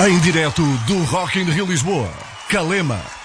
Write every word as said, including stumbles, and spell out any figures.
Em direto do Rock in Rio Lisboa, Calema.